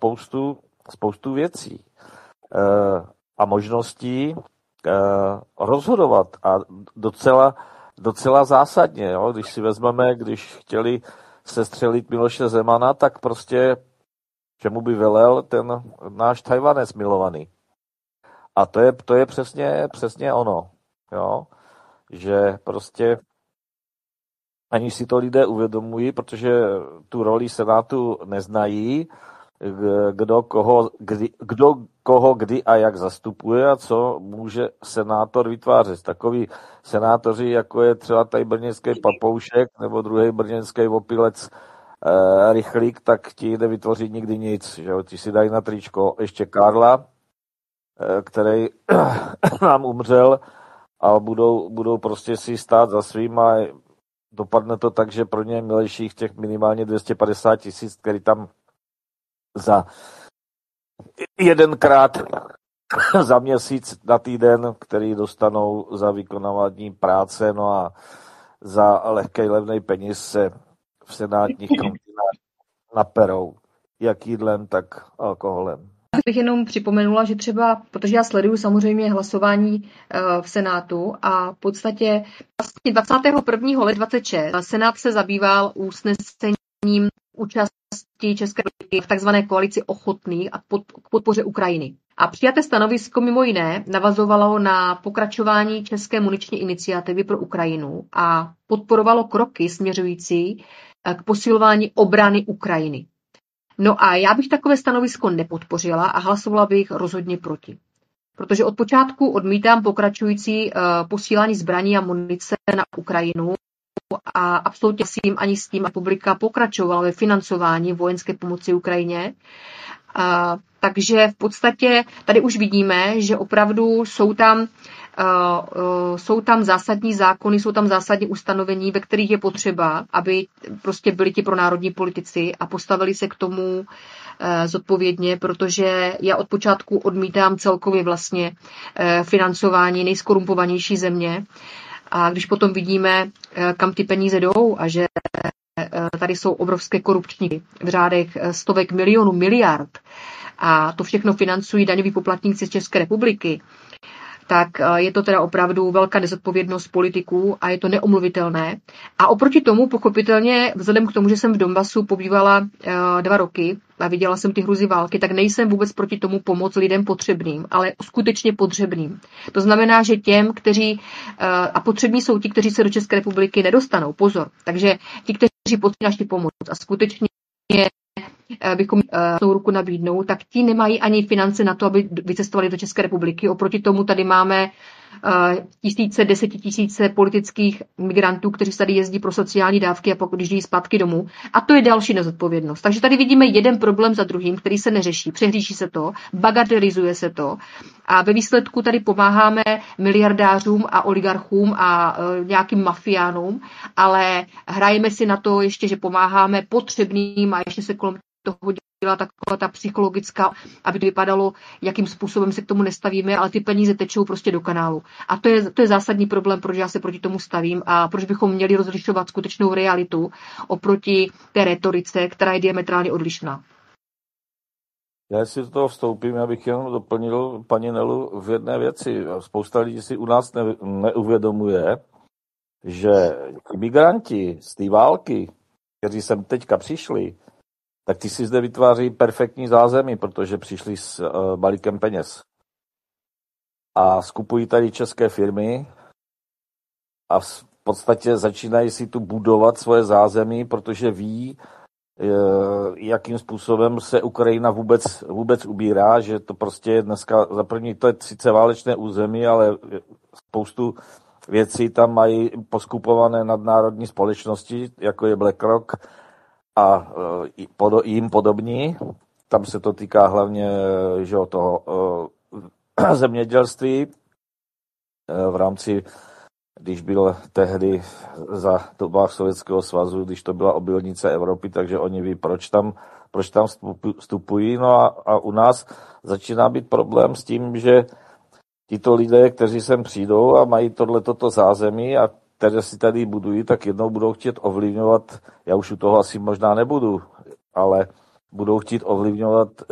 spoustu věcí a možností rozhodovat a docela zásadně. Jo? Když si vezmeme, když chtěli sestřelit Miloše Zemana, tak prostě čemu by velel ten náš Tajvanec milovaný. A to je přesně ono, jo? Že prostě ani si to lidé uvědomují, protože tu roli Senátu neznají, kdo koho kdy a jak zastupuje a co může senátor vytvářet. Takový senátoři, jako je třeba tady brněnský Papoušek nebo druhý brněnský opilec Rychlík, tak ti nevytvoří nikdy nic. Že? Ti si dají na tričko ještě Karla, který nám umřel a budou prostě si stát za svým a dopadne to tak, že pro ně je milejších těch minimálně 250 000, který tam za jedenkrát za měsíc na týden, který dostanou za vykonávání práce, no a za lehkej levnej peníz se v senátních kantinách naperou, jak jídlem, tak alkoholem. Já bych jenom připomenula, že třeba, protože já sleduju samozřejmě hlasování v Senátu a v podstatě vlastně 21. ledna 2026 Senát se zabýval usnesením účasti České republiky v takzvané koalici ochotných a k podpoře Ukrajiny. A přijaté stanovisko mimo jiné navazovalo na pokračování České muniční iniciativy pro Ukrajinu a podporovalo kroky směřující k posilování obrany Ukrajiny. No a já bych takové stanovisko nepodpořila a hlasovala bych rozhodně proti. Protože od počátku odmítám pokračující posílání zbraní a munice na Ukrajinu a absolutně jsem ani s tím, republika pokračovala ve financování vojenské pomoci Ukrajině. Takže v podstatě tady už vidíme, že opravdu jsou tam zásadní zákony, jsou tam zásadní ustanovení, ve kterých je potřeba, aby prostě byli ti pronárodní politici a postavili se k tomu zodpovědně, protože já od počátku odmítám celkově vlastně financování nejskorumpovanější země. A když potom vidíme, kam ty peníze jdou a že tady jsou obrovské korupční v řádech stovek milionů, miliard a to všechno financují daňoví poplatníci z České republiky, tak je to teda opravdu velká nezodpovědnost politiků a je to neomluvitelné. A oproti tomu, pochopitelně, vzhledem k tomu, že jsem v Donbasu pobývala 2 roky a viděla jsem ty hruzy války, tak nejsem vůbec proti tomu pomoct lidem potřebným, ale skutečně potřebným. To znamená, že těm, kteří, a potřební jsou ti, kteří se do České republiky nedostanou, pozor. Takže ti, kteří potřebují naši pomoc a skutečně bychom ruku nabídnou, tak ti nemají ani finance na to, aby vycestovali do České republiky. Oproti tomu tady máme desetitisíce politických migrantů, kteří tady jezdí pro sociální dávky a pokud jdí zpátky domů. A to je další nezodpovědnost. Takže tady vidíme jeden problém za druhým, který se neřeší. Přehlíží se to, bagatelizuje se to a ve výsledku tady pomáháme miliardářům a oligarchům a nějakým mafiánům, ale hrajeme si na to ještě, že pomáháme potřebným a ještě se kolem toho dělá taková ta psychologická, aby to vypadalo, jakým způsobem se k tomu nestavíme, ale ty peníze tečou prostě do kanálu. A to je zásadní problém, proč já se proti tomu stavím a proč bychom měli rozlišovat skutečnou realitu oproti té retorice, která je diametrálně odlišná. Já si do toho vstoupím, abych jenom doplnil paní Nelu v jedné věci. Spousta lidí si u nás neuvědomuje, že migranti z té války, kteří sem teďka přišli, tak ty si zde vytváří perfektní zázemí, protože přišli s balíkem peněz. A skupují tady české firmy a v podstatě začínají si tu budovat svoje zázemí, protože ví, jakým způsobem se Ukrajina vůbec ubírá, že to prostě je dneska, za první to je sice válečné území, ale spoustu věcí tam mají poskupované nadnárodní společnosti, jako je BlackRock a jim podobní. Tam se to týká hlavně že toho zemědělství v rámci, když byl tehdy za dobách Sovětského svazu, když to byla obilnice Evropy, takže oni ví, proč tam vstupují. No a u nás začíná být problém s tím, že tito lidé, kteří sem přijdou a mají toto zázemí a které si tady budují, tak jednou budou chtít ovlivňovat, já už u toho asi možná nebudu, ale budou chtít ovlivňovat